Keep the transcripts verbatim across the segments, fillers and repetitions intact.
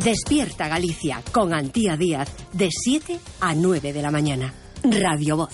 Despierta Galicia con Antía Díaz de siete a nueve de la mañana. Radio Voz.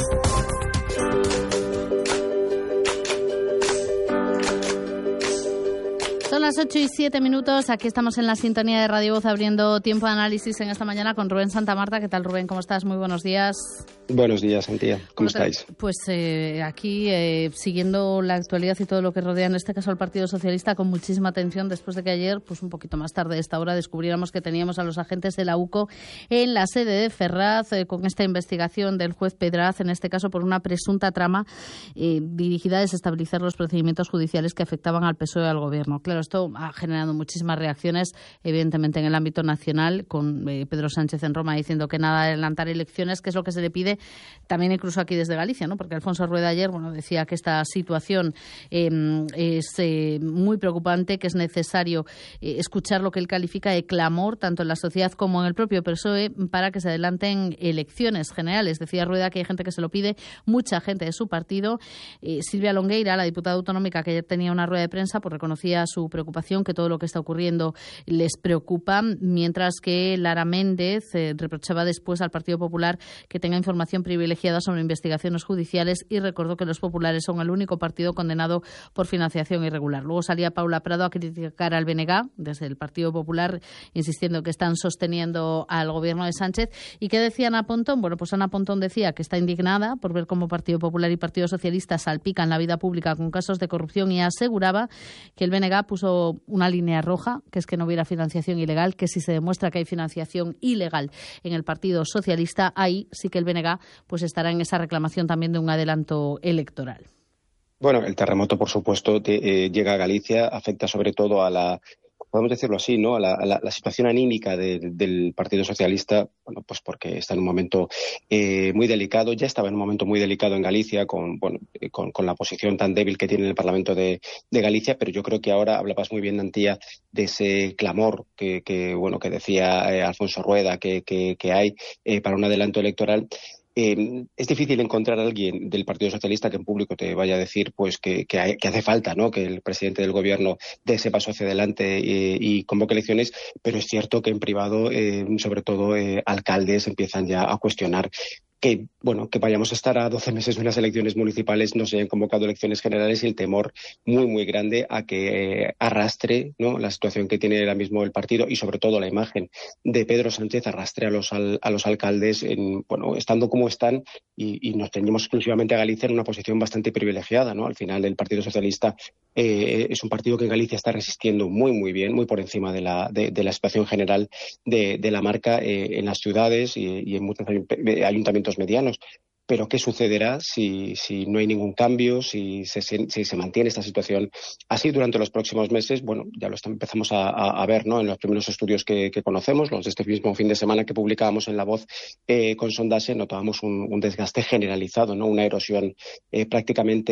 Son las ocho y siete minutos, aquí estamos en la sintonía de Radio Voz abriendo tiempo de análisis en esta mañana con Rubén Santamarta. ¿Qué tal, Rubén? ¿Cómo estás? Muy buenos días. Buenos días, Antía. ¿Cómo estáis? Pues eh, aquí eh, siguiendo la actualidad y todo lo que rodea en este caso al Partido Socialista con muchísima atención después de que ayer, pues un poquito más tarde de esta hora, descubriéramos que teníamos a los agentes de la U C O en la sede de Ferraz eh, con esta investigación del juez Pedraz, en este caso por una presunta trama eh, dirigida a desestabilizar los procedimientos judiciales que afectaban al P S O E y al Gobierno. Claro, esto ha generado muchísimas reacciones, evidentemente en el ámbito nacional, con eh, Pedro Sánchez en Roma diciendo que nada de adelantar elecciones, que es lo que se le pide también incluso aquí desde Galicia, ¿no? Porque Alfonso Rueda ayer, bueno, decía que esta situación eh, es eh, muy preocupante, que es necesario eh, escuchar lo que él califica de clamor, tanto en la sociedad como en el propio P S O E, para que se adelanten elecciones generales. Decía Rueda que hay gente que se lo pide, mucha gente de su partido. Eh, Silvia Longueira, la diputada autonómica, que ayer tenía una rueda de prensa, pues reconocía su preocupación, que todo lo que está ocurriendo les preocupa, mientras que Lara Méndez eh, reprochaba después al Partido Popular que tenga información privilegiada sobre investigaciones judiciales y recordó que los populares son el único partido condenado por financiación irregular. Luego salía Paula Prado a criticar al B N G desde el Partido Popular, insistiendo que están sosteniendo al gobierno de Sánchez. ¿Y qué decía Ana Pontón? Bueno, pues Ana Pontón decía que está indignada por ver cómo Partido Popular y Partido Socialista salpican la vida pública con casos de corrupción y aseguraba que el B N G puso una línea roja, que es que no hubiera financiación ilegal, que si se demuestra que hay financiación ilegal en el Partido Socialista, ahí sí que el B N G pues estará en esa reclamación también de un adelanto electoral. Bueno, el terremoto, por supuesto, te, eh, llega a Galicia, afecta sobre todo a la, podemos decirlo así, ¿no? A la, a la, la situación anímica de, del Partido Socialista, bueno, pues porque está en un momento eh, muy delicado, ya estaba en un momento muy delicado en Galicia, con, bueno, eh, con, con la posición tan débil que tiene el Parlamento de, de Galicia, pero yo creo que ahora hablabas muy bien, Antía, de ese clamor que, que bueno, que decía eh, Alfonso Rueda que, que, que hay eh, para un adelanto electoral. Eh, es difícil encontrar a alguien del Partido Socialista que en público te vaya a decir pues que, que, hay, que hace falta, ¿no?, que el presidente del gobierno dé ese paso hacia adelante eh, y convoque elecciones, pero es cierto que en privado, eh, sobre todo, eh, alcaldes empiezan ya a cuestionar que, bueno, que vayamos a estar a doce meses de unas elecciones municipales, no se hayan convocado elecciones generales y el temor muy, muy grande a que eh, arrastre, ¿no?, la situación que tiene ahora mismo el partido y sobre todo la imagen de Pedro Sánchez arrastre a los, al, a los alcaldes, en, bueno, estando como están y, y nos teníamos exclusivamente a Galicia en una posición bastante privilegiada, ¿no? Al final el Partido Socialista eh, es un partido que en Galicia está resistiendo muy, muy bien, muy por encima de la, de, de la situación general de, de la marca eh, en las ciudades y, y en muchos ayuntamientos medianos. Pero ¿qué sucederá si, si no hay ningún cambio, si se, si se mantiene esta situación así durante los próximos meses? Bueno, ya lo empezamos a, a, a ver, ¿no?, en los primeros estudios que, que conocemos, los de este mismo fin de semana que publicábamos en La Voz eh, con Sondase, notábamos un, un desgaste generalizado, ¿no?, una erosión eh, prácticamente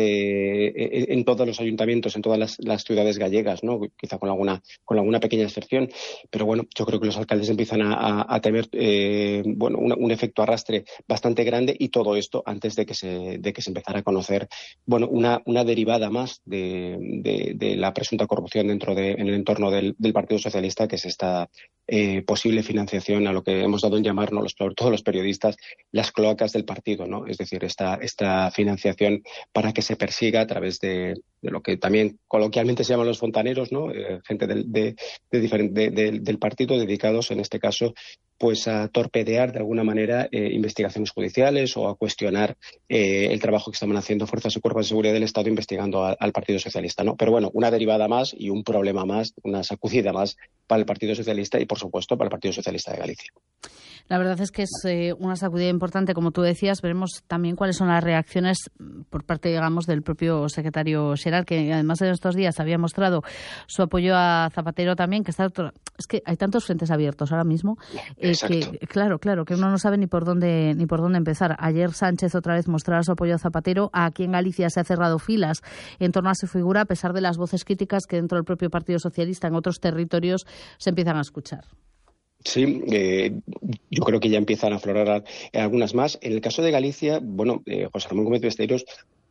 eh, en todos los ayuntamientos, en todas las, las ciudades gallegas, ¿no?, quizá con alguna, con alguna pequeña excepción. Pero bueno, yo creo que los alcaldes empiezan a, a, a temer eh, bueno, una, un efecto arrastre bastante grande y todo esto Esto antes de que se de que se empezara a conocer, bueno, una una derivada más de, de, de la presunta corrupción dentro de en el entorno del, del Partido Socialista, que es esta eh, posible financiación a lo que hemos dado en llamar, ¿no?, los, todos los periodistas, las cloacas del partido, ¿no? Es decir, esta esta financiación para que se persiga a través de, de lo que también coloquialmente se llaman los fontaneros, ¿no? Eh, gente del de, de diferente, de, de, del partido dedicados en este caso pues a torpedear de alguna manera eh, investigaciones judiciales o a cuestionar eh, el trabajo que estaban haciendo fuerzas y cuerpos de seguridad del Estado investigando a, al Partido Socialista, ¿no? Pero bueno, una derivada más y un problema más, una sacudida más para el Partido Socialista y, por supuesto, para el Partido Socialista de Galicia. La verdad es que es eh, una sacudida importante, como tú decías. Veremos también cuáles son las reacciones por parte, digamos, del propio secretario Xeral, que además en estos días había mostrado su apoyo a Zapatero también, que está... Es que hay tantos frentes abiertos ahora mismo eh, que, claro, claro, que uno no sabe ni por dónde ni por dónde empezar. Ayer Sánchez otra vez mostraba su apoyo a Zapatero. Aquí en Galicia se ha cerrado filas en torno a su figura, a pesar de las voces críticas que dentro del propio Partido Socialista en otros territorios se empiezan a escuchar. Sí, eh, yo creo que ya empiezan a aflorar algunas más. En el caso de Galicia, bueno, eh, José Ramón Gómez Besteiro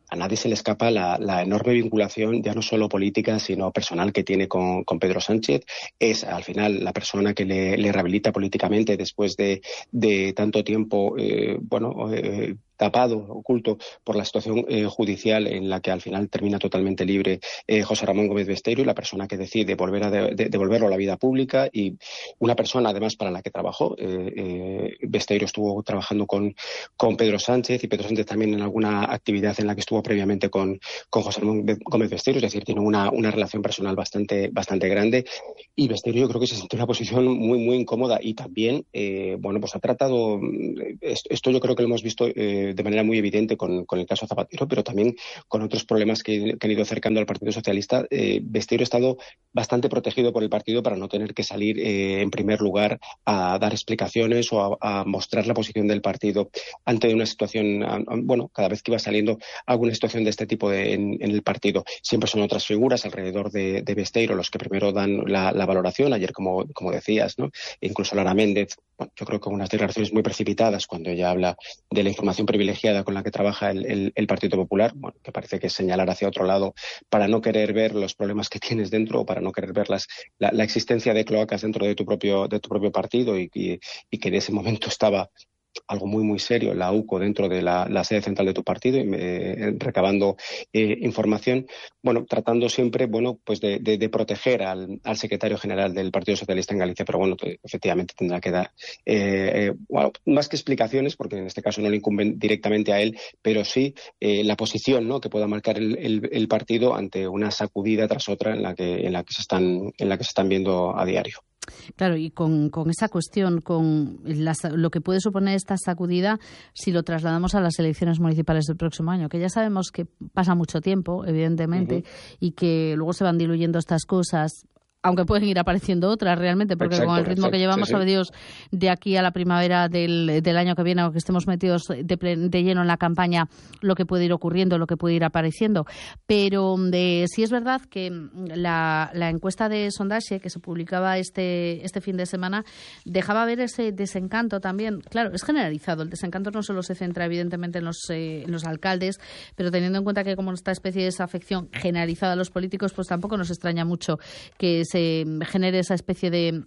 a nadie se le escapa la, la enorme vinculación, ya no solo política, sino personal que tiene con, con Pedro Sánchez. Es, al final, la persona que le, le rehabilita políticamente después de, de tanto tiempo, eh, bueno, eh, tapado, oculto por la situación eh, judicial en la que al final termina totalmente libre eh, José Ramón Gómez Besteiro, y la persona que decide volver a de, de, devolverlo a la vida pública, y una persona además para la que trabajó. Eh, eh, Besteiro estuvo trabajando con, con Pedro Sánchez, y Pedro Sánchez también en alguna actividad en la que estuvo previamente con, con José Ramón Gómez Besteiro, es decir, tiene una, una relación personal bastante, bastante grande, y Besteiro yo creo que se siente en una posición muy, muy incómoda, y también, eh, bueno, pues ha tratado, esto, esto yo creo que lo hemos visto eh, de manera muy evidente con, con el caso Zapatero, pero también con otros problemas que, que han ido acercando al Partido Socialista. Eh, Besteiro ha estado bastante protegido por el partido para no tener que salir eh, en primer lugar a dar explicaciones o a, a mostrar la posición del partido ante una situación, a, a, bueno, cada vez que iba saliendo alguna situación de este tipo de, en, en el partido. Siempre son otras figuras alrededor de, de Besteiro los que primero dan la, la valoración. Ayer, como, como decías, ¿no? E incluso Lara Méndez, bueno, yo creo que unas declaraciones muy precipitadas cuando ella habla de la información privilegiada con la que trabaja el, el, el Partido Popular, bueno, que parece que es señalar hacia otro lado para no querer ver los problemas que tienes dentro, o para no querer ver las, la, la existencia de cloacas dentro de tu propio, de tu propio partido, y, y, y que en ese momento estaba algo muy, muy serio, la U C O dentro de la, la sede central de tu partido, eh, recabando eh, información, bueno, tratando siempre, bueno, pues de, de, de proteger al, al secretario general del Partido Socialista en Galicia, pero bueno, efectivamente tendrá que dar, eh, eh, bueno, más que explicaciones, porque en este caso no le incumben directamente a él, pero sí eh, la posición, ¿no?, que pueda marcar el, el, el partido ante una sacudida tras otra en la que, en la que se están, en la que se están viendo a diario. Claro, y con, con esa cuestión, con las, lo que puede suponer esta sacudida si lo trasladamos a las elecciones municipales del próximo año, que ya sabemos que pasa mucho tiempo, evidentemente, uh-huh. y que luego se van diluyendo estas cosas, aunque pueden ir apareciendo otras realmente, porque exacto, con el ritmo exacto, que llevamos, sí, sí. a Dios, de aquí a la primavera del, del año que viene, aunque estemos metidos de, de lleno en la campaña, lo que puede ir ocurriendo, lo que puede ir apareciendo. Pero de, sí es verdad que la, la encuesta de Sondage que se publicaba este, este fin de semana dejaba ver ese desencanto también. Claro, es generalizado. El desencanto no solo se centra evidentemente en los, eh, en los alcaldes, pero teniendo en cuenta que como esta especie de desafección generalizada a los políticos, pues tampoco nos extraña mucho que se genere esa especie de,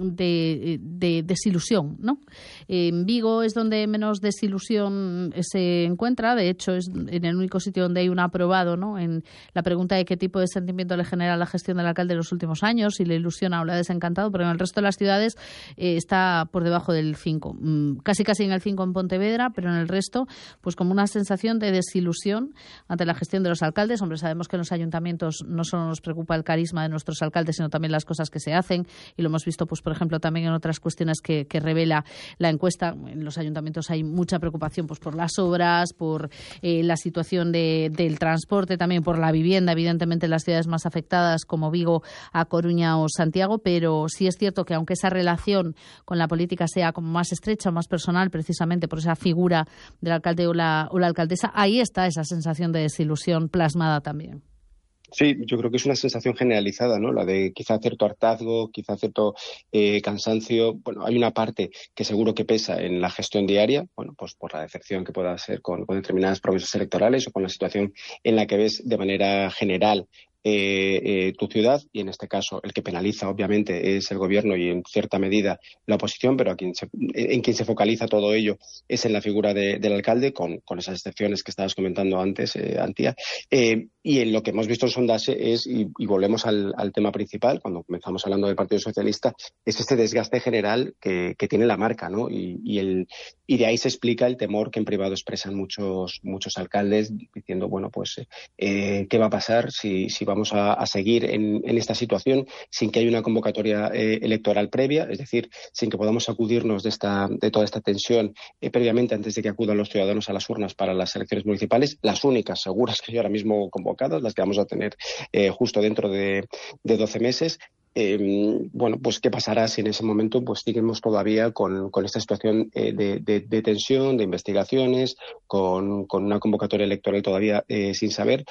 de, de desilusión, ¿no? En Vigo es donde menos desilusión se encuentra. De hecho, es en el único sitio donde hay un aprobado, ¿no?, en la pregunta de qué tipo de sentimiento le genera la gestión del alcalde en los últimos años, si le ilusiona o le ha desencantado, pero en el resto de las ciudades eh, está por debajo del cinco. Mm, casi casi en el cinco en Pontevedra, pero en el resto, pues como una sensación de desilusión ante la gestión de los alcaldes. Hombre, sabemos que en los ayuntamientos no solo nos preocupa el carisma de nuestros alcaldes, sino también las cosas que se hacen, y lo hemos visto, pues por ejemplo, también en otras cuestiones que, que revela la encuesta. En los ayuntamientos hay mucha preocupación, pues por las obras, por eh, la situación de, del transporte, también por la vivienda, evidentemente en las ciudades más afectadas como Vigo, A Coruña o Santiago, pero sí es cierto que aunque esa relación con la política sea como más estrecha o más personal, precisamente por esa figura del alcalde o la, o la alcaldesa, ahí está esa sensación de desilusión plasmada también. Sí, yo creo que es una sensación generalizada, ¿no? La de quizá cierto hartazgo, quizá cierto eh, cansancio. Bueno, hay una parte que seguro que pesa en la gestión diaria, bueno, pues por la decepción que pueda ser con, con determinadas promesas electorales o con la situación en la que ves de manera general Eh, eh, tu ciudad, y en este caso el que penaliza obviamente es el gobierno y en cierta medida la oposición, pero a quien se, en quien se focaliza todo ello es en la figura de, del alcalde, con, con esas excepciones que estabas comentando antes, eh, Antía. Eh, y en lo que hemos visto en Sondage es, y, y volvemos al, al tema principal, cuando comenzamos hablando del Partido Socialista, es este desgaste general que, que tiene la marca, ¿no? Y, y, el, y de ahí se explica el temor que en privado expresan muchos, muchos alcaldes, diciendo, bueno, pues, eh, ¿qué va a pasar si, si vamos a, a seguir en, en esta situación sin que haya una convocatoria eh, electoral previa? Es decir, sin que podamos sacudirnos de, esta, de toda esta tensión eh, previamente antes de que acudan los ciudadanos a las urnas para las elecciones municipales, las únicas seguras que hay ahora mismo convocadas, las que vamos a tener eh, justo dentro de, de doce meses. Eh, bueno, pues qué pasará si en ese momento pues seguimos todavía con, con esta situación eh, de, de, de tensión, de investigaciones, con, con una convocatoria electoral todavía eh, sin saber.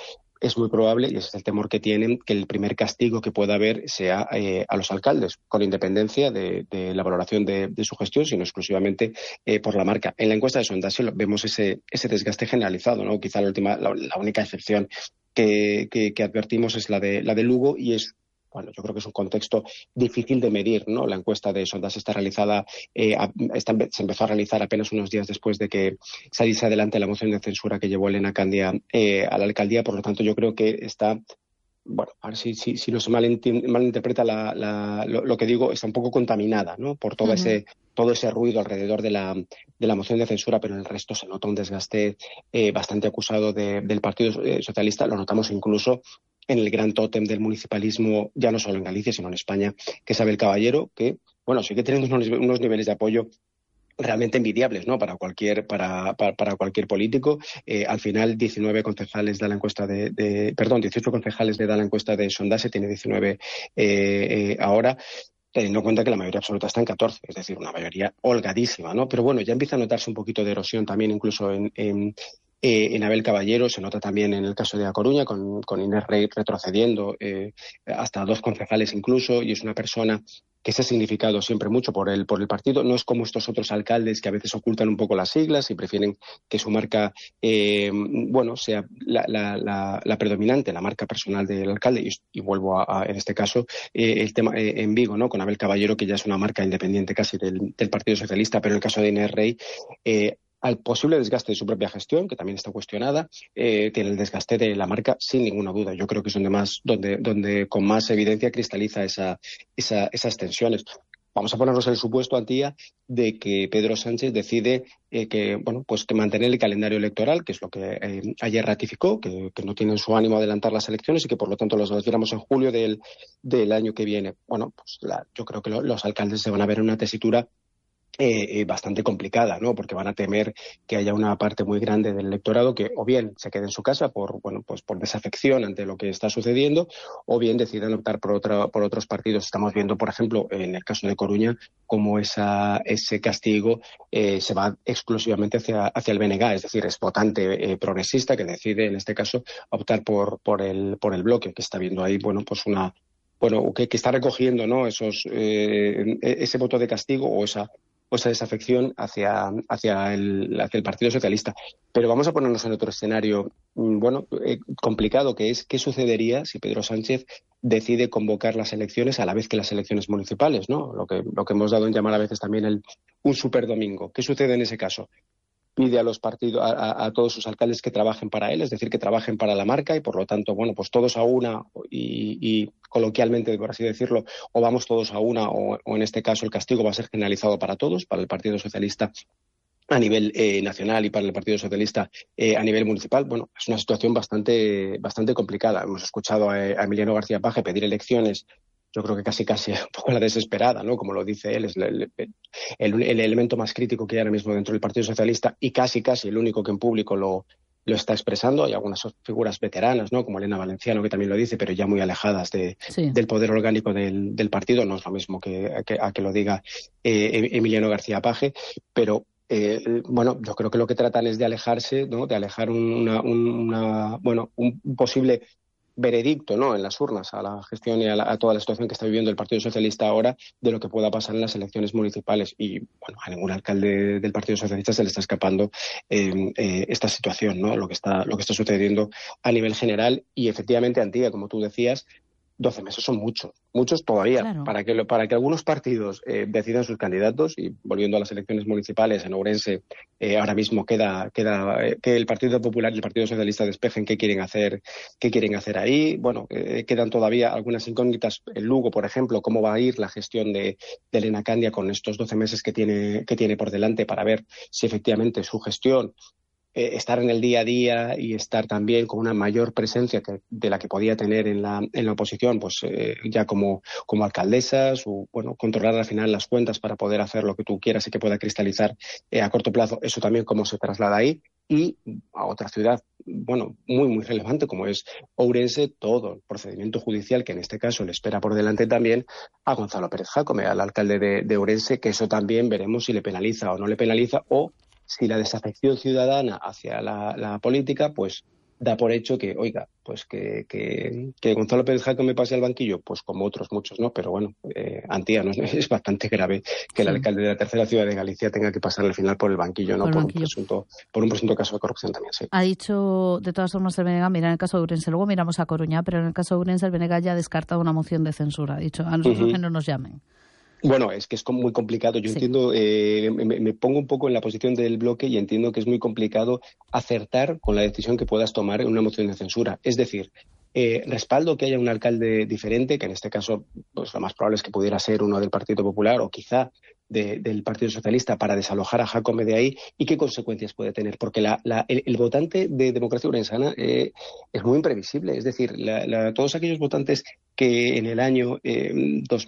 es muy probable, y ese es el temor que tienen, que el primer castigo que pueda haber sea eh, a los alcaldes, con independencia de, de la valoración de, de su gestión, sino exclusivamente eh, por la marca. En la encuesta de sondagio vemos ese, ese desgaste generalizado, ¿no? Quizá la última, la, la única excepción que, que, que advertimos es la de, la de Lugo, y es Bueno, yo creo que es un contexto difícil de medir, ¿no? La encuesta de sondas está realizada, eh, a, está, se empezó a realizar apenas unos días después de que saliese adelante la moción de censura que llevó Elena Candia eh, a la alcaldía. Por lo tanto, yo creo que está, bueno, a ver si, si, si no se malinterpreta la, la, lo, lo que digo, está un poco contaminada, ¿no? Por todo, uh-huh. ese, todo ese ruido alrededor de la, de la moción de censura, pero en el resto se nota un desgaste eh, bastante acusado de, del Partido Socialista. Lo notamos incluso en el gran tótem del municipalismo, ya no solo en Galicia, sino en España, que es Abel Caballero, que, bueno, sigue teniendo unos, unos niveles de apoyo realmente envidiables, ¿no? Para cualquier, para, para, para cualquier político. Eh, al final, diecinueve concejales da la encuesta de, de, perdón, dieciocho concejales le da la encuesta de Sondase, tiene diecinueve eh, eh, ahora, teniendo en cuenta que la mayoría absoluta está en catorce, es decir, una mayoría holgadísima, ¿no? Pero bueno, ya empieza a notarse un poquito de erosión también, incluso en, en Eh, en Abel Caballero, se nota también en el caso de A Coruña, con, con Inés Rey retrocediendo eh, hasta dos concejales incluso, y es una persona que se ha significado siempre mucho por el, por el partido. No es como estos otros alcaldes que a veces ocultan un poco las siglas y prefieren que su marca eh, bueno, sea la, la, la, la predominante, la marca personal del alcalde. Y, y vuelvo a, a, en este caso, eh, el tema eh, en Vigo, ¿no? Con Abel Caballero, que ya es una marca independiente casi del, del Partido Socialista, pero en el caso de Inés Rey, eh, al posible desgaste de su propia gestión, que también está cuestionada, eh, tiene el desgaste de la marca sin ninguna duda. Yo creo que es donde más, donde, donde con más evidencia cristaliza esa, esa, esas tensiones. Vamos a ponernos en el supuesto, Antía, de que Pedro Sánchez decide eh, que, bueno, pues que mantener el calendario electoral, que es lo que eh, ayer ratificó, que, que no tiene en su ánimo adelantar las elecciones y que por lo tanto los viéramos en julio del, del año que viene. Bueno, pues la, yo creo que lo, los alcaldes se van a ver en una tesitura Eh, eh, bastante complicada, ¿no? Porque van a temer que haya una parte muy grande del electorado que o bien se quede en su casa por, bueno, pues por desafección ante lo que está sucediendo, o bien decidan optar por otra, por otros partidos. Estamos viendo, por ejemplo, en el caso de Coruña, cómo esa, ese castigo eh, se va exclusivamente hacia, hacia el B N G, es decir, es votante eh, progresista que decide, en este caso, optar por, por el, por el bloque, que está viendo ahí, bueno, pues una bueno, que, que está recogiendo, ¿no? Esos, eh, ese voto de castigo o esa o esa desafección hacia, hacia, el, hacia el Partido Socialista. Pero vamos a ponernos en otro escenario, bueno, eh, complicado, que es qué sucedería si Pedro Sánchez decide convocar las elecciones a la vez que las elecciones municipales, ¿no? Lo que, lo que hemos dado en llamar a veces también el, un superdomingo. ¿Qué sucede en ese caso? Pide a los partidos, a, a todos sus alcaldes que trabajen para él, es decir, que trabajen para la marca y por lo tanto, bueno, pues todos a una y, y coloquialmente, por así decirlo, o vamos todos a una o, o en este caso el castigo va a ser generalizado para todos, para el Partido Socialista a nivel eh, nacional y para el Partido Socialista eh, a nivel municipal. Bueno, es una situación bastante, bastante complicada. Hemos escuchado a, a Emiliano García Paje pedir elecciones, yo creo que casi casi un poco la desesperada, ¿no? Como lo dice él, es el, el, el elemento más crítico que hay ahora mismo dentro del Partido Socialista y casi casi el único que en público lo, lo está expresando. Hay algunas figuras veteranas, ¿no? Como Elena Valenciano, que también lo dice, pero ya muy alejadas de, sí. del poder orgánico del, del partido. No es lo mismo que a que, a que lo diga eh, Emiliano García Paje, pero Eh, bueno, yo creo que lo que tratan es de alejarse, ¿no? De alejar una, una, bueno, un posible veredicto, ¿no? En las urnas a la gestión y a, la, a toda la situación que está viviendo el Partido Socialista ahora de lo que pueda pasar en las elecciones municipales. Y bueno, a ningún alcalde del Partido Socialista se le está escapando eh, eh, esta situación, ¿no? Lo que está, lo que está sucediendo a nivel general. Y efectivamente, Antía, como tú decías, doce meses son muchos, muchos todavía, claro. para, que, para que algunos partidos eh, decidan sus candidatos. Y volviendo a las elecciones municipales, en Ourense eh, ahora mismo queda, queda eh, que el Partido Popular y el Partido Socialista despejen qué quieren hacer, qué quieren hacer ahí. Bueno, eh, quedan todavía algunas incógnitas. En Lugo, por ejemplo, cómo va a ir la gestión de, de Elena Candia con estos doce meses que tiene, que tiene por delante para ver si efectivamente su gestión, Eh, estar en el día a día y estar también con una mayor presencia que, de la que podía tener en la, en la oposición, pues eh, ya como, como alcaldesa, su, bueno, controlar al final las cuentas para poder hacer lo que tú quieras y que pueda cristalizar eh, a corto plazo, eso también cómo se traslada ahí. Y a otra ciudad, bueno, muy, muy relevante como es Ourense, todo el procedimiento judicial que en este caso le espera por delante también a Gonzalo Pérez Jácome, al alcalde de, de Ourense, que eso también veremos si le penaliza o no le penaliza, o si la desafección ciudadana hacia la, la política, pues da por hecho que, oiga, pues que, que, que Gonzalo Pérez Jácome pase al banquillo, pues como otros muchos, ¿no? Pero bueno, eh, Antía, ¿no? Es bastante grave que sí. el alcalde de la tercera ciudad de Galicia tenga que pasar al final por el banquillo, ¿no? Por, por, banquillo. Un, presunto, por un presunto caso de corrupción también, sí. Ha dicho, de todas formas, el B N G, mira, en el caso de Ourense, luego miramos a Coruña, pero en el caso de Ourense el B N G ya ha descartado una moción de censura. Ha dicho, a nosotros uh-huh. que no nos llamen. Bueno, es que es muy complicado. Yo sí. entiendo, eh, me, me pongo un poco en la posición del bloque y entiendo que es muy complicado acertar con la decisión que puedas tomar en una moción de censura. Es decir, eh, respaldo que haya un alcalde diferente, que en este caso pues lo más probable es que pudiera ser uno del Partido Popular o quizá de, del Partido Socialista para desalojar a Jácome de ahí, y qué consecuencias puede tener. Porque la, la, el, el votante de Democracia Ourensana eh, es muy imprevisible. Es decir, la, la, todos aquellos votantes que en el año eh, dos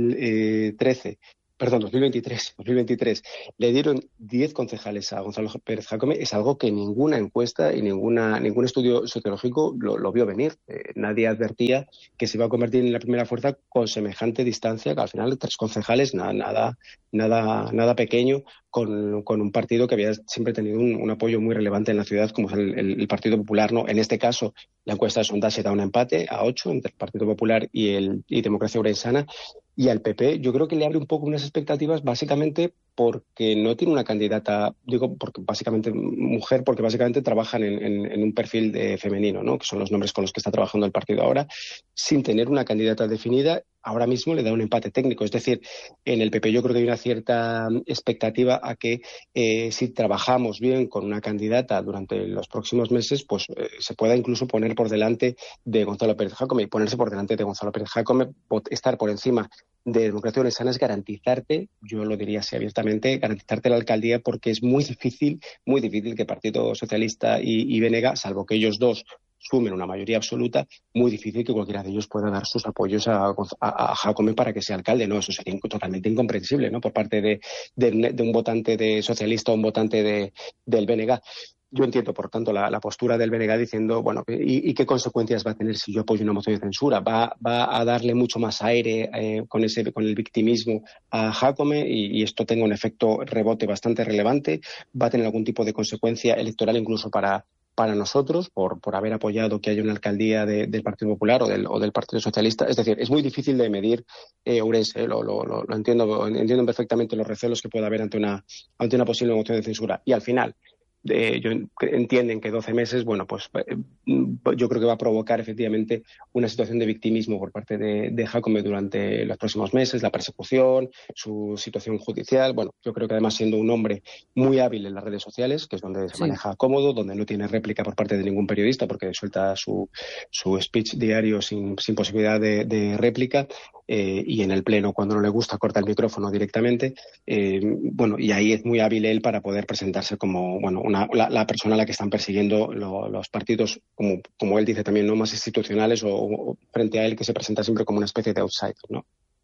mil trece, perdón, dos mil veintitrés, dos mil veintitrés le dieron diez concejales a Gonzalo Pérez Jácome, es algo que ninguna encuesta y ninguna, ningún estudio sociológico lo, lo vio venir. Eh, nadie advertía que se iba a convertir en la primera fuerza con semejante distancia, que al final tres concejales, nada, nada, nada, nada pequeño, con, con un partido que había siempre tenido un, un apoyo muy relevante en la ciudad, como es el, el, el Partido Popular, ¿no? En este caso, la encuesta de sondage da un empate a ocho entre el Partido Popular y, el, y Democracia Ourensana. Y al P P yo creo que le abre un poco unas expectativas, básicamente porque no tiene una candidata, digo, porque básicamente mujer, porque básicamente trabajan en, en, en un perfil de femenino, ¿no? Que son los nombres con los que está trabajando el partido ahora, sin tener una candidata definida. Ahora mismo le da un empate técnico. Es decir, en el P P yo creo que hay una cierta expectativa a que eh, si trabajamos bien con una candidata durante los próximos meses, pues eh, se pueda incluso poner por delante de Gonzalo Pérez Jácome. Y ponerse por delante de Gonzalo Pérez Jácome, estar por encima de Democracia Ourensana, es garantizarte, yo lo diría así abiertamente, garantizarte la alcaldía, porque es muy difícil, muy difícil que Partido Socialista y, y B N G, salvo que ellos dos sumen una mayoría absoluta, muy difícil que cualquiera de ellos pueda dar sus apoyos a, a, a Jácome para que sea alcalde, ¿no? Eso sería totalmente incomprensible, ¿no? Por parte de, de, de un votante de socialista o un votante de, del B N G. Yo entiendo, por tanto, la, la postura del B N G diciendo, bueno, ¿y, ¿y qué consecuencias va a tener si yo apoyo una moción de censura? ¿Va, va a darle mucho más aire eh, con ese con el victimismo a Jácome y, y esto tenga un efecto rebote bastante relevante? ¿Va a tener algún tipo de consecuencia electoral incluso para, para nosotros por, por haber apoyado que haya una alcaldía de, del Partido Popular o del, o del Partido Socialista? Es decir, es muy difícil de medir eh, Ourense, ¿eh? lo, lo, lo, lo entiendo, entiendo perfectamente los recelos que pueda haber ante una, ante una posible moción de censura. Y al final, Eh, yo, entienden que doce meses, bueno, pues eh, yo creo que va a provocar efectivamente una situación de victimismo por parte de, de Jácome durante los próximos meses, la persecución, su situación judicial. Bueno, yo creo que además siendo un hombre muy hábil en las redes sociales, que es donde se sí. maneja cómodo, donde no tiene réplica por parte de ningún periodista porque suelta su, su speech diario sin, sin posibilidad de, de réplica, eh, y en el pleno cuando no le gusta corta el micrófono directamente, eh, bueno, y ahí es muy hábil él para poder presentarse como, bueno, una La, la persona a la que están persiguiendo lo, los partidos, como, como él dice también, no más institucionales o, o frente a él, que se presenta siempre como una especie de outsider, ¿no?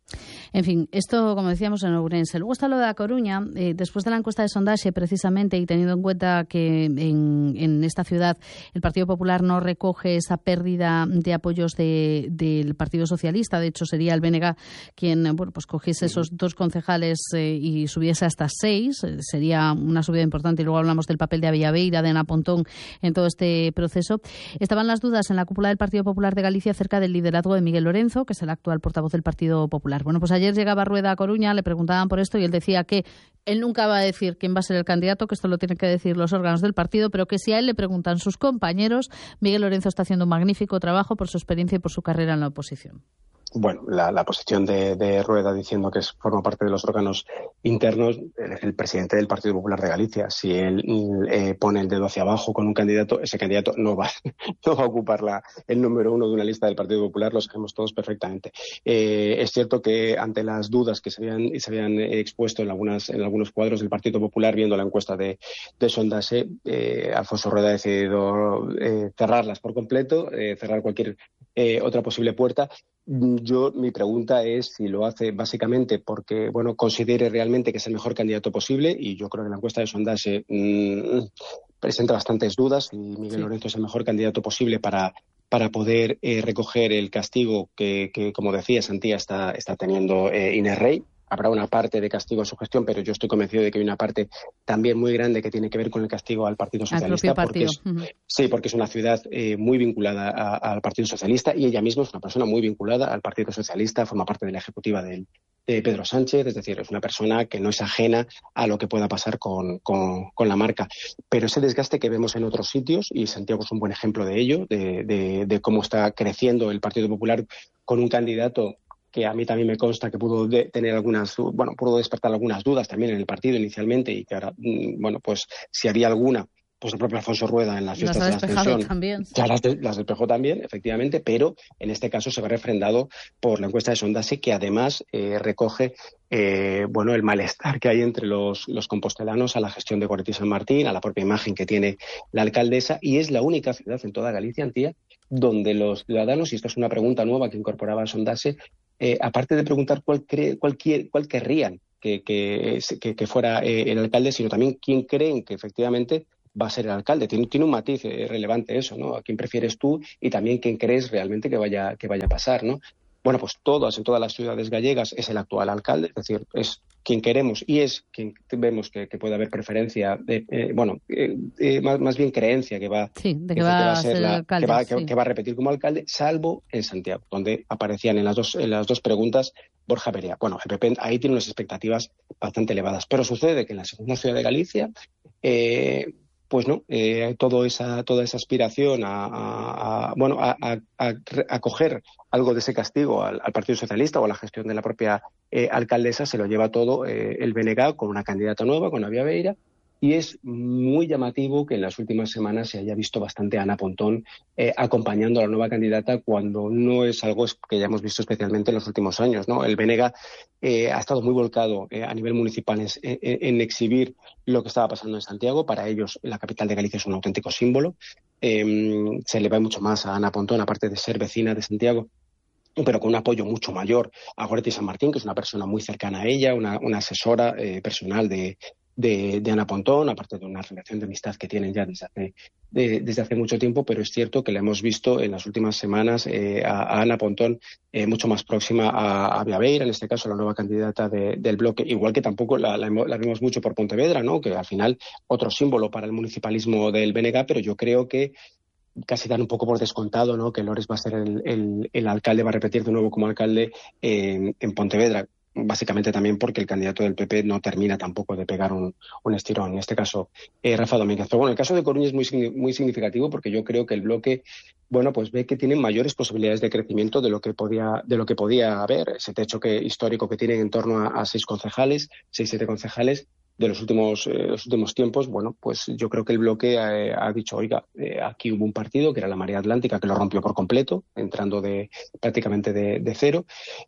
En fin, esto, como decíamos, en Ourense. Luego está lo de A Coruña. Eh, después de la encuesta de sondaje, precisamente, y teniendo en cuenta que en, en esta ciudad el Partido Popular no recoge esa pérdida de apoyos de, del Partido Socialista, de hecho sería el B N G quien, bueno, pues cogiese esos dos concejales eh, y subiese hasta seis, eh, sería una subida importante. Y luego hablamos del papel de Aviabeira, de Ana Pontón en todo este proceso. Estaban las dudas en la cúpula del Partido Popular de Galicia acerca del liderazgo de Miguel Lorenzo, que es el actual portavoz del Partido Popular. Bueno, pues ayer llegaba Rueda a Coruña, le preguntaban por esto y él decía que él nunca va a decir quién va a ser el candidato, que esto lo tienen que decir los órganos del partido, pero que si a él le preguntan sus compañeros, Miguel Lorenzo está haciendo un magnífico trabajo por su experiencia y por su carrera en la oposición. Bueno, la, la posición de, de Rueda diciendo que es, forma parte de los órganos internos, él es el presidente del Partido Popular de Galicia. Si él eh, pone el dedo hacia abajo con un candidato, ese candidato no va, no va a ocupar la, el número uno de una lista del Partido Popular, lo sabemos todos perfectamente. Eh, es cierto que ante las dudas que se habían, se habían expuesto en, algunas, en algunos cuadros del Partido Popular, viendo la encuesta de, de sondage, eh, Alfonso Rueda ha decidido eh, cerrarlas por completo, eh, cerrar cualquier eh, otra posible puerta. Yo, mi pregunta es si lo hace básicamente porque, bueno, considere realmente que es el mejor candidato posible, y yo creo que la encuesta de sondage mmm, presenta bastantes dudas y Miguel sí. Lorenzo es el mejor candidato posible para, para poder eh, recoger el castigo que, que, como decía Santía, está, está teniendo eh, Inés Rey. habrá una parte de castigo a su gestión, pero yo estoy convencido de que hay una parte también muy grande que tiene que ver con el castigo al Partido Socialista. Al propio partido. Porque es, uh-huh. Sí, porque es una ciudad eh, muy vinculada a, al Partido Socialista y ella misma es una persona muy vinculada al Partido Socialista, forma parte de la ejecutiva del, de Pedro Sánchez, es decir, es una persona que no es ajena a lo que pueda pasar con, con, con la marca. Pero ese desgaste que vemos en otros sitios, y Santiago es un buen ejemplo de ello, de, de, de cómo está creciendo el Partido Popular con un candidato que a mí también me consta que pudo de, tener algunas, bueno, pudo despertar algunas dudas también en el partido inicialmente, y que ahora, bueno, pues si había alguna, pues el propio Alfonso Rueda en las fiestas de la Ascensión también. ya las, de, las despejó también, efectivamente, pero en este caso se ve refrendado por la encuesta de Sondase, que además eh, recoge eh, bueno, el malestar que hay entre los, los compostelanos a la gestión de Goretti San Martín, a la propia imagen que tiene la alcaldesa, y es la única ciudad en toda Galicia, Antía, donde los ciudadanos, y esto es una pregunta nueva que incorporaba Sondase, eh, aparte de preguntar cuál, cree, cuál, cuál querrían que, que, que, que fuera eh, el alcalde, sino también quién creen que efectivamente va a ser el alcalde. Tiene, tiene un matiz eh, relevante eso, ¿no? ¿A quién prefieres tú? Y también quién crees realmente que vaya, que vaya a pasar, ¿no? Bueno, pues todas, en todas las ciudades gallegas es el actual alcalde, es decir, es quien queremos y es quien vemos que, que puede haber preferencia, de, eh, bueno, eh, eh, más, más bien creencia que va, sí, de que, que va, va a ser la, alcalde, que, va, sí. que, que va a repetir como alcalde, salvo en Santiago, donde aparecían en las dos, en las dos preguntas Borja Perea. Bueno, el P P ahí tiene unas expectativas bastante elevadas, pero sucede que en la segunda ciudad de Galicia, eh, pues no, eh, todo esa, toda esa aspiración a, a, a bueno, a, a, a coger algo de ese castigo al, al Partido Socialista o a la gestión de la propia eh, alcaldesa se lo lleva todo eh, el B N G con una candidata nueva, con Avia Beira, y es muy llamativo que en las últimas semanas se haya visto bastante a Ana Pontón eh, acompañando a la nueva candidata, cuando no es algo que ya hemos visto especialmente en los últimos años, ¿no? El B N G eh, ha estado muy volcado eh, a nivel municipal en, en, en exhibir lo que estaba pasando en Santiago. Para ellos la capital de Galicia es un auténtico símbolo. Eh, se le va mucho más a Ana Pontón, aparte de ser vecina de Santiago, pero con un apoyo mucho mayor a Goretti San Martín, que es una persona muy cercana a ella, una, una asesora eh, personal de, de, de Ana Pontón, aparte de una relación de amistad que tienen ya desde hace, de, desde hace mucho tiempo, pero es cierto que la hemos visto en las últimas semanas eh, a, a Ana Pontón eh, mucho más próxima a, a Avia Beira, en este caso la nueva candidata de, del bloque, igual que tampoco la, la, la vimos mucho por Pontevedra, ¿no? Que al final otro símbolo para el municipalismo del B N G, pero yo creo que casi dan un poco por descontado, ¿no? Que Lores va a ser el, el, el alcalde, va a repetir de nuevo como alcalde en, en Pontevedra, básicamente también porque el candidato del P P no termina tampoco de pegar un, un estirón, en este caso eh, Rafa Domínguez. Pero bueno, el caso de Coruña es muy, muy significativo porque yo creo que el bloque, bueno, pues ve que tienen mayores posibilidades de crecimiento de lo que podía, de lo que podía haber, ese techo que, histórico que tienen en torno a, a seis concejales, seis, siete concejales, de los últimos, eh, los últimos tiempos. Bueno, pues yo creo que el bloque eh, ha dicho, oiga, eh, aquí hubo un partido que era la Marea Atlántica que lo rompió por completo, entrando de prácticamente de, de cero,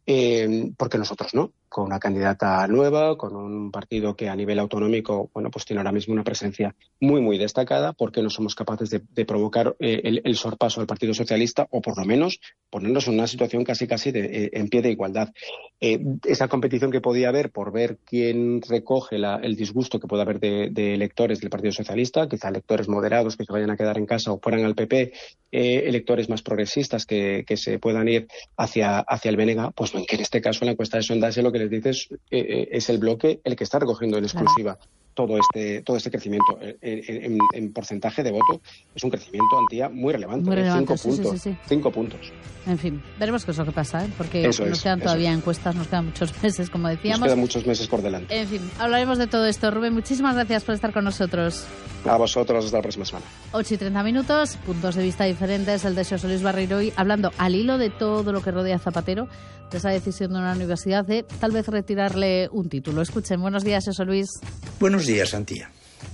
eh, porque nosotros no, con una candidata nueva, con un partido que a nivel autonómico, bueno, pues tiene ahora mismo una presencia muy, muy destacada, porque no somos capaces de, de provocar eh, el, el sorpaso al Partido Socialista, o por lo menos ponernos en una situación casi, casi de, eh, en pie de igualdad. Eh, esa competición que podía haber por ver quién recoge la, el disgusto que pueda haber de, de electores del Partido Socialista, quizá electores moderados que se vayan a quedar en casa o fueran al P P, eh, electores más progresistas que, que se puedan ir hacia, hacia el B N G, pues ven que en este caso en la encuesta de Sondase lo que les dice es, eh, es el bloque el que está recogiendo en exclusiva todo este todo este crecimiento en, en, en porcentaje de voto. Es un crecimiento, Antía, muy relevante, muy relevante, cinco sí, puntos, sí, sí, sí. cinco puntos. En fin, veremos qué es lo que pasa, ¿eh? Porque eso nos es, quedan todavía es. encuestas, nos quedan muchos meses, como decíamos. Nos quedan muchos meses por delante. En fin, hablaremos de todo esto. Rubén, muchísimas gracias por estar con nosotros. A vosotros, hasta la próxima semana. ocho y treinta minutos, puntos de vista diferentes, el de Xosé Luis Barreiro, y hablando al hilo de todo lo que rodea a Zapatero, de esa decisión de una universidad de tal vez retirarle un título. Escuchen, buenos días, Xosé Luis. Buenos días, Antía.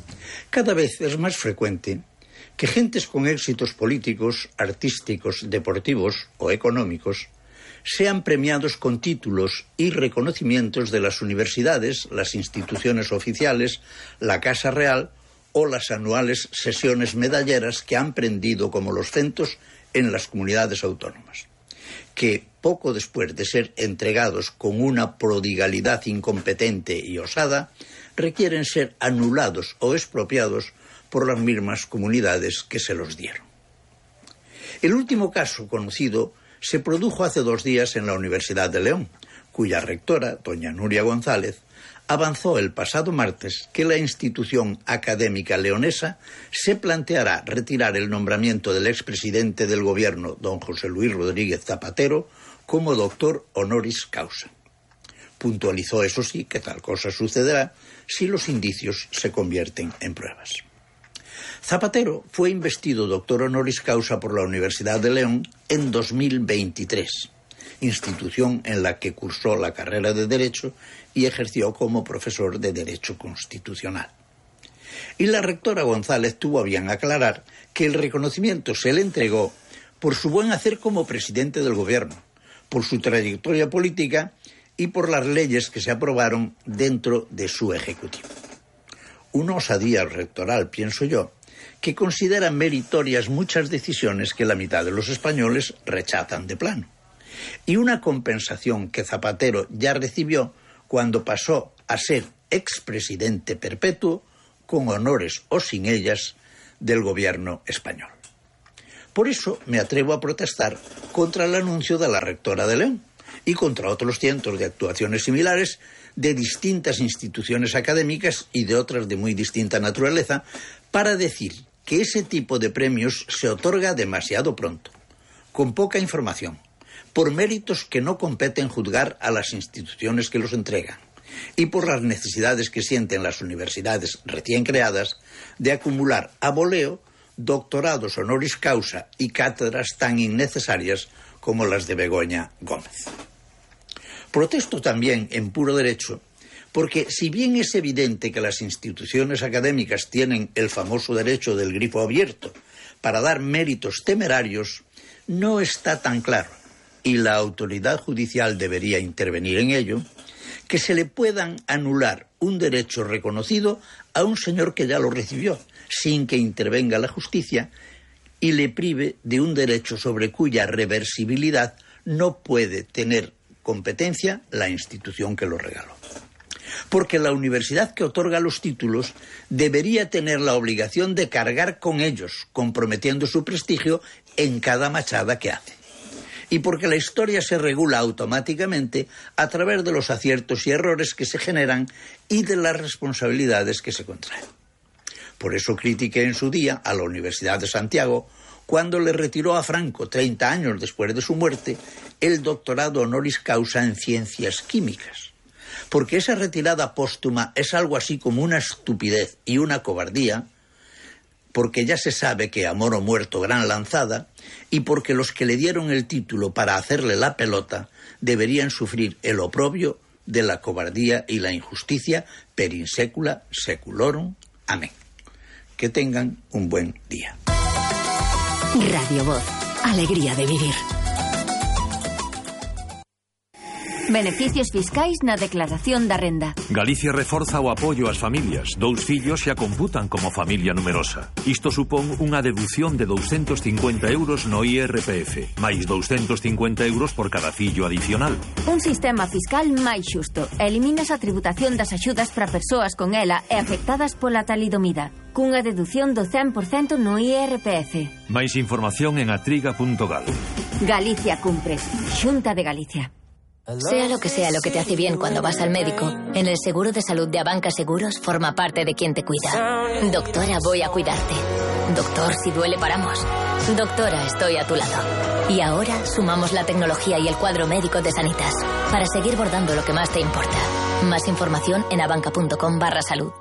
Cada vez es más frecuente que gentes con éxitos políticos, artísticos, deportivos o económicos sean premiados con títulos y reconocimientos de las universidades, las instituciones oficiales, la Casa Real o las anuales sesiones medalleras que han prendido como los centos en las comunidades autónomas, que poco después de ser entregados con una prodigalidad incompetente y osada, requieren ser anulados o expropiados por las mismas comunidades que se los dieron. El último caso conocido se produjo hace dos días en la Universidad de León, cuya rectora, doña Nuria González, avanzó el pasado martes que la institución académica leonesa se planteará retirar el nombramiento del expresidente del gobierno, don José Luis Rodríguez Zapatero, como doctor honoris causa. Puntualizó, eso sí, que tal cosa sucederá si los indicios se convierten en pruebas. Zapatero fue investido doctor honoris causa por la Universidad de León en dos mil veintitrés, institución en la que cursó la carrera de Derecho y ejerció como profesor de Derecho Constitucional. Y la rectora González tuvo a bien aclarar que el reconocimiento se le entregó por su buen hacer como presidente del gobierno, por su trayectoria política y por las leyes que se aprobaron dentro de su ejecutivo. Una osadía rectoral, pienso yo, que considera meritorias muchas decisiones que la mitad de los españoles rechazan de plano. Y una compensación que Zapatero ya recibió cuando pasó a ser expresidente perpetuo, con honores o sin ellas, del gobierno español. Por eso me atrevo a protestar contra el anuncio de la rectora de León y contra otros cientos de actuaciones similares de distintas instituciones académicas y de otras de muy distinta naturaleza, para decir que ese tipo de premios se otorga demasiado pronto, con poca información, por méritos que no competen juzgar a las instituciones que los entregan y por las necesidades que sienten las universidades recién creadas de acumular a voleo doctorados honoris causa y cátedras tan innecesarias como las de Begoña Gómez. Protesto también en puro derecho porque, si bien es evidente que las instituciones académicas tienen el famoso derecho del grifo abierto para dar méritos temerarios, no está tan claro, y la autoridad judicial debería intervenir en ello, que se le puedan anular un derecho reconocido a un señor que ya lo recibió, sin que intervenga la justicia, y le prive de un derecho sobre cuya reversibilidad no puede tener competencia la institución que lo regaló. Porque la universidad que otorga los títulos debería tener la obligación de cargar con ellos, comprometiendo su prestigio en cada machada que hace. Y porque la historia se regula automáticamente a través de los aciertos y errores que se generan y de las responsabilidades que se contraen. Por eso critiqué en su día a la Universidad de Santiago cuando le retiró a Franco, treinta años después de su muerte, el doctorado honoris causa en ciencias químicas. Porque esa retirada póstuma es algo así como una estupidez y una cobardía, porque ya se sabe que a moro muerto gran lanzada, y porque los que le dieron el título para hacerle la pelota deberían sufrir el oprobio de la cobardía y la injusticia per in secula seculorum. Amén. Que tengan un buen día. Radio Voz, alegría de vivir. Beneficios fiscais na declaración da renda. Galicia reforza o apoio ás familias. Dous fillos xa computan como familia numerosa. Isto supón unha deducción de douscentos cincuenta euros no I R P F, máis douscentos cincuenta euros por cada fillo adicional. Un sistema fiscal máis xusto. Eliminas a tributación das axudas para persoas con ela e afectadas pola talidomida, cunha deducción do cen por cento no I R P F. Máis información en atriga punto gal. Galicia cumpre. Xunta de Galicia. Sea lo que sea lo que te hace bien cuando vas al médico, en el seguro de salud de Abanca Seguros forma parte de quien te cuida. Doctora, voy a cuidarte. Doctor, si duele paramos. Doctora, estoy a tu lado. Y ahora sumamos la tecnología y el cuadro médico de Sanitas para seguir bordando lo que más te importa. Más información en abanca.com barra salud.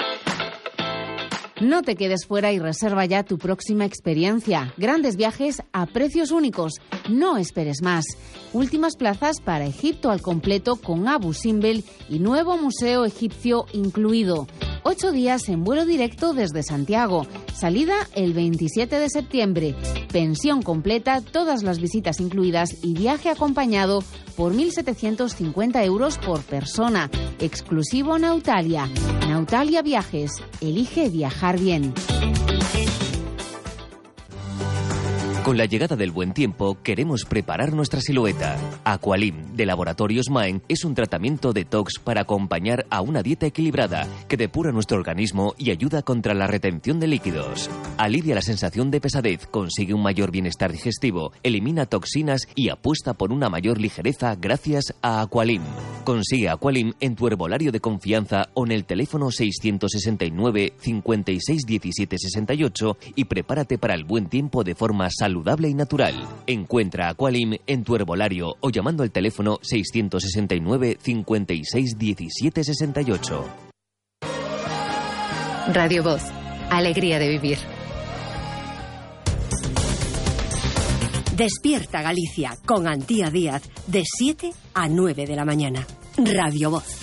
No te quedes fuera y reserva ya tu próxima experiencia. Grandes viajes a precios únicos. No esperes más. Últimas plazas para Egipto al completo con Abu Simbel y nuevo museo egipcio incluido. Ocho días en vuelo directo desde Santiago. Salida el veintisiete de septiembre. Pensión completa, todas las visitas incluidas y viaje acompañado por mil setecientos cincuenta euros por persona. Exclusivo Nautalia. Nautalia Viajes. Elige viajar bien. Con la llegada del buen tiempo, queremos preparar nuestra silueta. Aqualim, de Laboratorios Maen, es un tratamiento detox para acompañar a una dieta equilibrada que depura nuestro organismo y ayuda contra la retención de líquidos. Alivia la sensación de pesadez, consigue un mayor bienestar digestivo, elimina toxinas y apuesta por una mayor ligereza gracias a Aqualim. Consigue Aqualim en tu herbolario de confianza o en el teléfono seiscientos sesenta y nueve, cincuenta y seis, diecisiete, sesenta y ocho y prepárate para el buen tiempo de forma saludable y natural. Encuentra Aqualim en tu herbolario o llamando al teléfono seiscientos sesenta y nueve, cincuenta y seis, diecisiete, sesenta y ocho. Radio Voz. Alegría de vivir. Despierta Galicia con Antía Díaz de siete a nueve de la mañana. Radio Voz.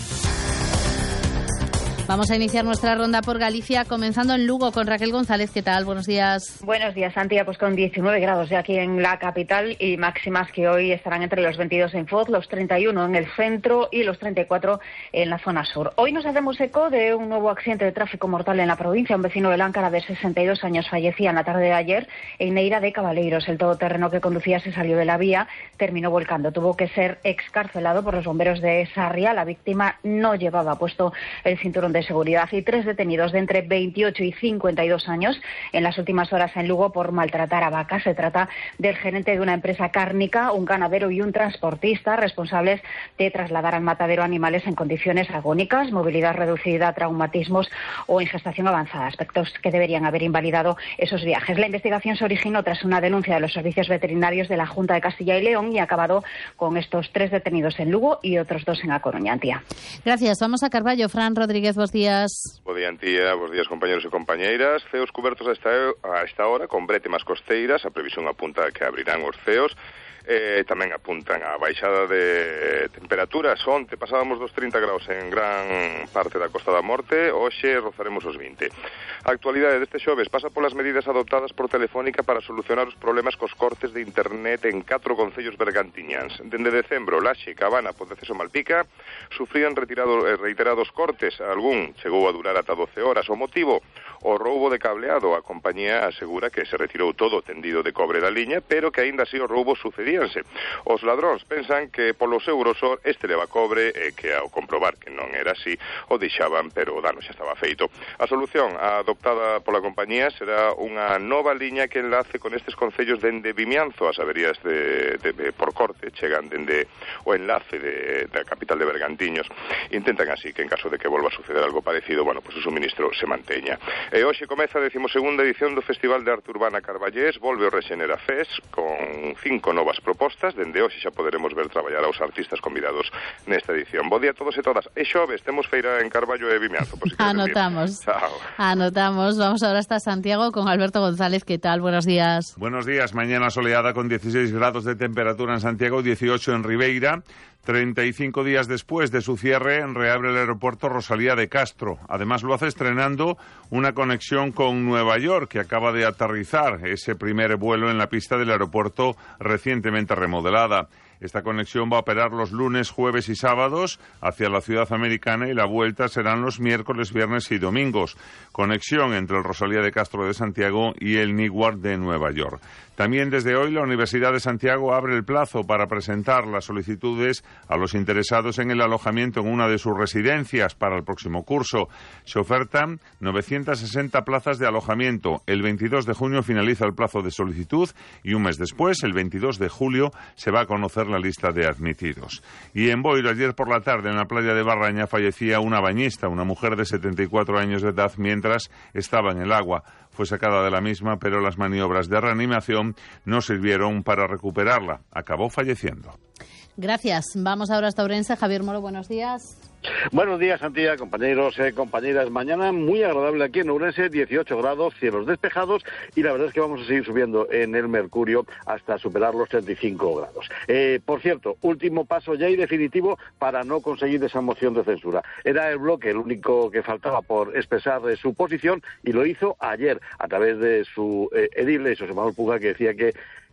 Vamos a iniciar nuestra ronda por Galicia, comenzando en Lugo con Raquel González. ¿Qué tal? Buenos días. Buenos días, Antía. Pues con diecinueve grados ya aquí en la capital y máximas que hoy estarán entre los veintidós en Foz, los treinta y uno en el centro y los treinta y cuatro en la zona sur. Hoy nos hacemos eco de un nuevo accidente de tráfico mortal en la provincia. Un vecino de Láncara de sesenta y dos años fallecía en la tarde de ayer en Neira de Cabaleiros. El todoterreno que conducía se salió de la vía, terminó volcando. Tuvo que ser excarcelado por los bomberos de Sarria. La víctima no llevaba puesto el cinturón de seguridad. Y tres detenidos de entre veintiocho y cincuenta y dos años en las últimas horas en Lugo por maltratar a vacas. Se trata del gerente de una empresa cárnica, un ganadero y un transportista responsables de trasladar al matadero animales en condiciones agónicas, movilidad reducida, traumatismos o ingestación avanzada, aspectos que deberían haber invalidado esos viajes. La investigación se originó tras una denuncia de los servicios veterinarios de la Junta de Castilla y León y ha acabado con estos tres detenidos en Lugo y otros dos en A Coruña. Antía. Gracias. Vamos a Carballo. Fran Rodríguez, buenos días. Bo día, Antía, bos días, compañeros e compañeiras. Ceos cubertos a esta, a esta hora, con brétemas costeiras. A previsión apunta a que abrirán os ceos. Eh, tamén apuntan a baixada de temperaturas. Onte pasábamos dos trinta graus en gran parte da Costa da Morte, hoxe rozaremos os vinte. A actualidade deste xoves pasa polas medidas adoptadas por Telefónica para solucionar os problemas cos cortes de internet en catro concellos bergantiñáns. Dende decembro, Laxe, Cabana, Ponteceso, Malpica sufrían retirado, eh, reiterados cortes. Algún chegou a durar ata doce horas. O motivo, o roubo de cableado. A compañía asegura que se retirou todo o tendido de cobre da liña, pero que aínda así o roubo sucedía. Os ladróns pensan que polo seu grosor este leva cobre e que ao comprobar que non era así o deixaban, pero o dano xa estaba feito. A solución adoptada pola compañía será unha nova liña que enlace con estes concellos dende Vimianzo. As averías de, de, de por corte chegan dende o enlace de, da capital de Bergantiños. Intentan así que en caso de que volva a suceder algo parecido, bueno, pues o suministro se manteña. E hoxe comeza a decimosegunda edición do Festival de Arte Urbana Carballés. Volve o Rexenera Fest con cinco novas propostas. Dende hoxe xa poderemos ver traballar aos artistas convidados nesta edición. Bo día a todos e todas. E xoves temos feira en Carballo e Vimianzo. Si Anotamos. Anotamos. Vamos ahora hasta Santiago con Alberto González. ¿Qué tal? Buenos días. Buenos días. Mañana soleada con dieciséis grados de temperatura en Santiago, dieciocho en Ribeira. treinta y cinco días después de su cierre, reabre el aeropuerto Rosalía de Castro. Además, lo hace estrenando una conexión con Nueva York, que acaba de aterrizar ese primer vuelo en la pista del aeropuerto recientemente remodelada. Esta conexión va a operar los lunes, jueves y sábados hacia la ciudad americana y la vuelta serán los miércoles, viernes y domingos. Conexión entre el Rosalía de Castro de Santiago y el Newark de Nueva York. También desde hoy la Universidad de Santiago abre el plazo para presentar las solicitudes a los interesados en el alojamiento en una de sus residencias para el próximo curso. Se ofertan novecientas sesenta plazas de alojamiento. El veintidós de junio finaliza el plazo de solicitud y un mes después, el veintidós de julio, se va a conocer la lista de admitidos. Y en Boiro, ayer por la tarde, en la playa de Barraña, fallecía una bañista, una mujer de setenta y cuatro años de edad, mientras estaba en el agua. Fue sacada de la misma, pero las maniobras de reanimación no sirvieron para recuperarla. Acabó falleciendo. Gracias. Vamos ahora hasta Ourense. Javier Moro, buenos días. Buenos días, Antía, compañeros y eh, compañeras. Mañana muy agradable aquí en Ourense, dieciocho grados, cielos despejados y la verdad es que vamos a seguir subiendo en el mercurio hasta superar los treinta y cinco grados. Eh, por cierto, último paso ya y definitivo para no conseguir esa moción de censura. Era el bloque el único que faltaba por expresar eh, su posición y lo hizo ayer a través de su eh, edil, José Manuel Puga, que decía que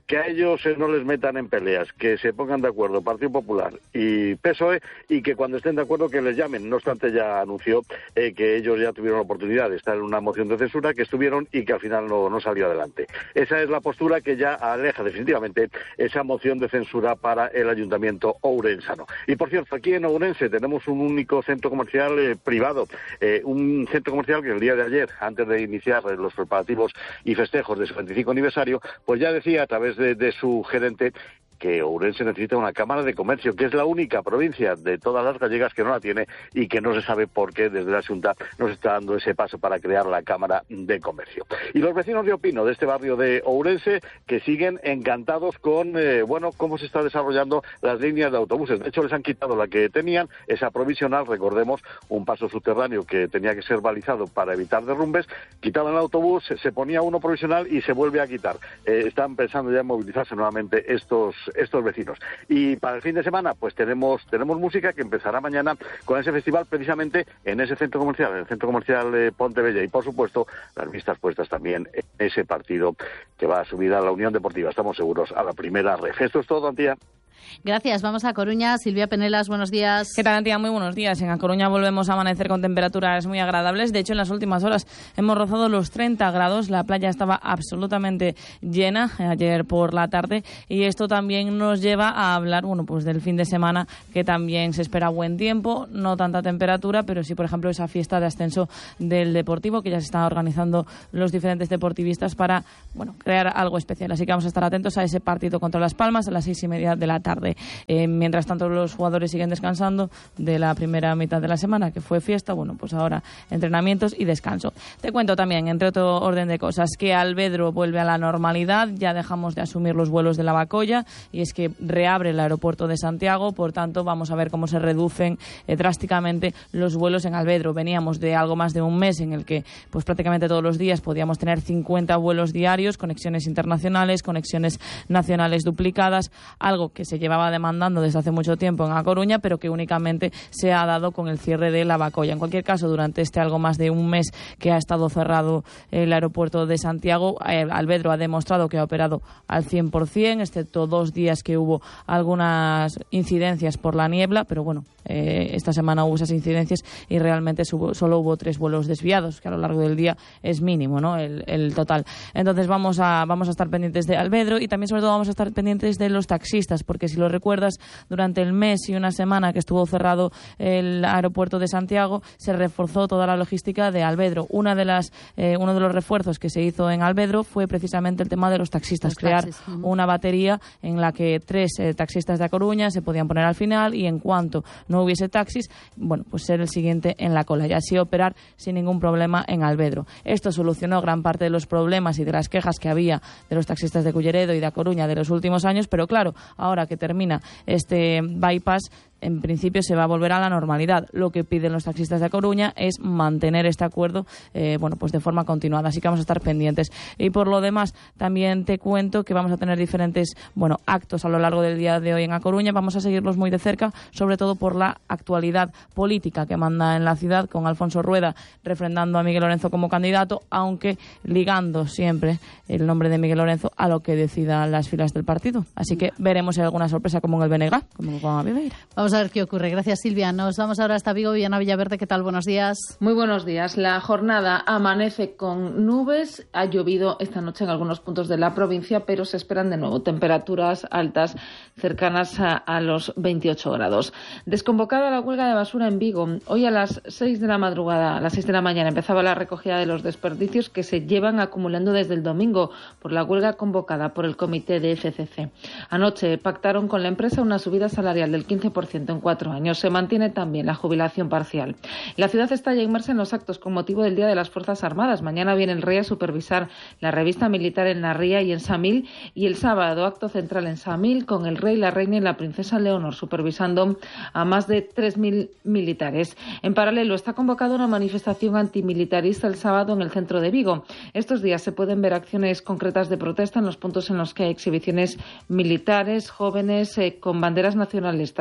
que a ellos eh, no les metan en peleas, que se pongan de acuerdo Partido Popular y P S O E, y que cuando estén de acuerdo que les llamen. No obstante, ya anunció eh, que ellos ya tuvieron la oportunidad de estar en una moción de censura, que estuvieron y que al final no, no salió adelante. Esa es la postura que ya aleja definitivamente esa moción de censura para el Ayuntamiento ourensano. Y por cierto, aquí en Ourense tenemos un único centro comercial eh, privado, eh, un centro comercial que el día de ayer, antes de iniciar eh, los preparativos y festejos de su veinticinco aniversario, pues ya decía a través de, de su gerente que Ourense necesita una Cámara de Comercio, que es la única provincia de todas las gallegas que no la tiene y que no se sabe por qué desde la Xunta nos está dando ese paso para crear la Cámara de Comercio. Y los vecinos de Opino, de este barrio de Ourense, que siguen encantados con, eh, bueno, cómo se está desarrollando las líneas de autobuses. De hecho, les han quitado la que tenían, esa provisional, recordemos, un paso subterráneo que tenía que ser balizado para evitar derrumbes. Quitaban el autobús, se ponía uno provisional y se vuelve a quitar. Eh, están pensando ya en movilizarse nuevamente estos estos vecinos. Y para el fin de semana, pues tenemos tenemos música que empezará mañana con ese festival precisamente en ese centro comercial, en el centro comercial eh, Pontebella, y por supuesto las vistas puestas también en ese partido que va a subir a la Unión Deportiva, estamos seguros, a la primera ref. Esto es todo, Antía. Gracias. Vamos a Coruña. Silvia Penelas, buenos días. ¿Qué tal, Antía? Muy buenos días. En A Coruña volvemos a amanecer con temperaturas muy agradables. De hecho, en las últimas horas hemos rozado los treinta grados. La playa estaba absolutamente llena ayer por la tarde. Y esto también nos lleva a hablar, bueno, pues del fin de semana, que también se espera buen tiempo. No tanta temperatura, pero sí, por ejemplo, esa fiesta de ascenso del Deportivo, que ya se están organizando los diferentes deportivistas para, bueno, crear algo especial. Así que vamos a estar atentos a ese partido contra Las Palmas a las seis y media de la tarde. Eh, mientras tanto, los jugadores siguen descansando de la primera mitad de la semana, que fue fiesta. Bueno, pues ahora entrenamientos y descanso. Te cuento también, entre otro orden de cosas, que Alvedro vuelve a la normalidad. Ya dejamos de asumir los vuelos de Lavacolla y es que reabre el aeropuerto de Santiago. Por tanto, vamos a ver cómo se reducen eh, drásticamente los vuelos en Alvedro. Veníamos de algo más de un mes en el que pues prácticamente todos los días podíamos tener cincuenta vuelos diarios, conexiones internacionales, conexiones nacionales duplicadas, algo que se llevaba demandando desde hace mucho tiempo en A Coruña, pero que únicamente se ha dado con el cierre de Lavacolla. En cualquier caso, durante este algo más de un mes que ha estado cerrado el aeropuerto de Santiago, eh, Alvedro ha demostrado que ha operado al cien por ciento, excepto dos días que hubo algunas incidencias por la niebla, pero bueno, eh, esta semana hubo esas incidencias y realmente subo, solo hubo tres vuelos desviados, que a lo largo del día es mínimo, ¿no?, el, el total. Entonces vamos a, vamos a estar pendientes de Alvedro y también, sobre todo, vamos a estar pendientes de los taxistas, porque si lo recuerdas, durante el mes y una semana que estuvo cerrado el aeropuerto de Santiago, se reforzó toda la logística de Alvedro. Una de las, eh, uno de los refuerzos que se hizo en Alvedro fue precisamente el tema de los taxistas, los crear taxis. uh-huh. una batería en la que tres eh, taxistas de A Coruña se podían poner al final y en cuanto no hubiese taxis, bueno, pues ser el siguiente en la cola y así operar sin ningún problema en Alvedro. Esto solucionó gran parte de los problemas y de las quejas que había de los taxistas de Culleredo y de A Coruña de los últimos años, pero claro, ahora que termina este bypass, en principio se va a volver a la normalidad. Lo que piden los taxistas de A Coruña es mantener este acuerdo eh, bueno, pues de forma continuada, así que vamos a estar pendientes. Y por lo demás, también te cuento que vamos a tener diferentes bueno, actos a lo largo del día de hoy en A Coruña. Vamos a seguirlos muy de cerca, sobre todo por la actualidad política que manda en la ciudad, con Alfonso Rueda refrendando a Miguel Lorenzo como candidato, aunque ligando siempre el nombre de Miguel Lorenzo a lo que decidan las filas del partido. Así que veremos si hay alguna sorpresa como en el Benegrá, como con Aviveira. Vamos a ver qué ocurre. Gracias, Silvia. Nos vamos ahora hasta Vigo. Viana Villaverde, ¿qué tal? Buenos días. Muy buenos días. La jornada amanece con nubes. Ha llovido esta noche en algunos puntos de la provincia, pero se esperan de nuevo temperaturas altas cercanas a, a los veintiocho grados. Desconvocada la huelga de basura en Vigo. Hoy a las seis de la madrugada, a las seis de la mañana, empezaba la recogida de los desperdicios que se llevan acumulando desde el domingo por la huelga convocada por el comité de F C C. Anoche pactaron con la empresa una subida salarial del quince por ciento en cuatro años. Se mantiene también la jubilación parcial. La ciudad está ya inmersa en los actos con motivo del Día de las Fuerzas Armadas. Mañana viene el rey a supervisar la revista militar en Narría y en Samil, y el sábado acto central en Samil con el rey, la reina y la princesa Leonor supervisando a más de tres mil militares. En paralelo está convocada una manifestación antimilitarista el sábado en el centro de Vigo. Estos días se pueden ver acciones concretas de protesta en los puntos en los que hay exhibiciones militares, jóvenes eh, con banderas nacionalistas despliegan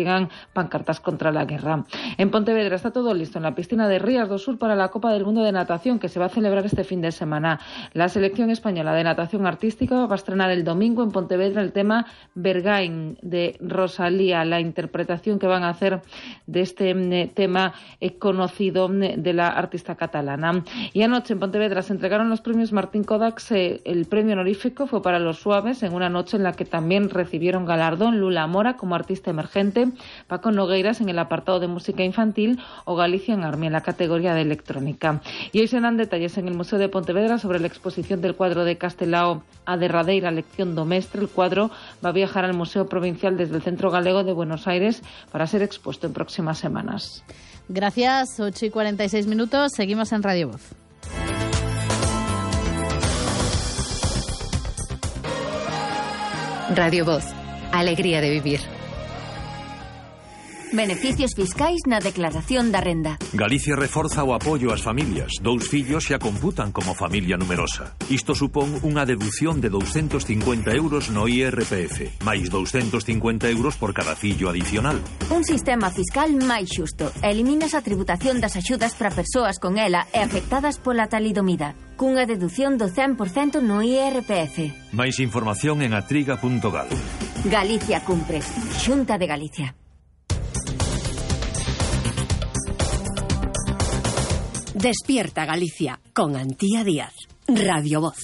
despliegan pancartas contra la guerra. En Pontevedra está todo listo en la piscina de Rías do Sur para la Copa del Mundo de Natación, que se va a celebrar este fin de semana. La selección española de natación artística va a estrenar el domingo en Pontevedra el tema Bergain de Rosalía, la interpretación que van a hacer de este eh, tema eh, conocido eh, de la artista catalana. Y anoche en Pontevedra se entregaron los premios Martín Kodaks. Eh, el premio honorífico fue para Los Suaves, en una noche en la que también recibieron galardón Lula Mora como artista emergente, Paco Nogueiras en el apartado de música infantil o Galicia en Armi en la categoría de electrónica. Y hoy se dan detalles en el Museo de Pontevedra sobre la exposición del cuadro de Castelao A derradeira lección do mestre. El cuadro va a viajar al Museo Provincial desde el Centro Galego de Buenos Aires para ser expuesto en próximas semanas. Gracias, ocho y cuarenta y seis minutos. Seguimos en Radio Voz. Radio Voz. Alegría de vivir. Beneficios fiscais na declaración da renda. Galicia reforza o apoio ás familias. Dous fillos xa computan como familia numerosa. Isto supón unha deducción de douscentos cincuenta euros no I R P F, máis douscentos cincuenta euros por cada fillo adicional. Un sistema fiscal máis xusto. Eliminas a tributación das axudas para persoas con ela e afectadas pola talidomida, cunha deducción do cen por cento no I R P F. Máis información en atriga punto gal. Galicia cumpre. Xunta de Galicia. Despierta Galicia con Antía Díaz. Radio Voz.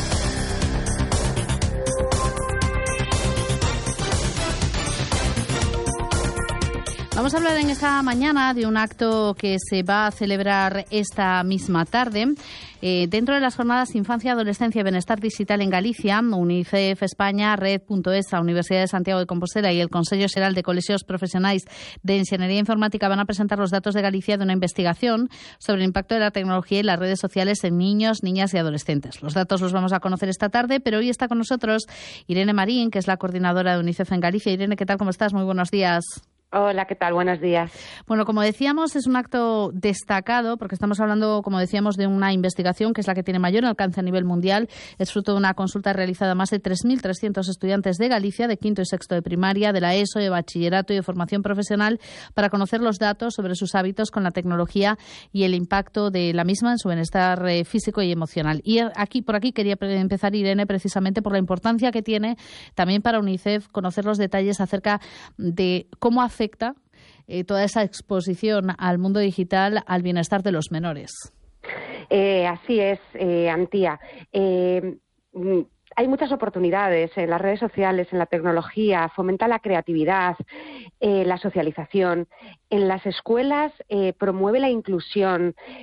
Vamos a hablar en esta mañana de un acto que se va a celebrar esta misma tarde. Eh, dentro de las jornadas Infancia, Adolescencia y Bienestar Digital en Galicia, UNICEF España, Red punto es, a Universidad de Santiago de Compostela y el Consello Xeral de Colexios Profesionais de Enxeñería Informática van a presentar los datos de Galicia de una investigación sobre el impacto de la tecnología y las redes sociales en niños, niñas y adolescentes. Los datos los vamos a conocer esta tarde, pero hoy está con nosotros Irene Marín, que es la coordinadora de UNICEF en Galicia. Irene, ¿qué tal? ¿Cómo estás? Muy buenos días. Hola, ¿qué tal? Buenos días. Bueno, como decíamos, es un acto destacado porque estamos hablando, como decíamos, de una investigación que es la que tiene mayor alcance a nivel mundial. Es fruto de una consulta realizada a más de tres mil trescientos estudiantes de Galicia, de quinto y sexto de primaria, de la ESO, de bachillerato y de formación profesional, para conocer los datos sobre sus hábitos con la tecnología y el impacto de la misma en su bienestar eh, físico y emocional. Y aquí, por aquí quería empezar, Irene, precisamente por la importancia que tiene también para UNICEF conocer los detalles acerca de cómo hace afecta eh, toda esa exposición al mundo digital al bienestar de los menores. Eh, así es, eh, Antía. Eh, hay muchas oportunidades en las redes sociales, en la tecnología, fomenta la creatividad, eh, la socialización. En las escuelas eh, promueve la inclusión,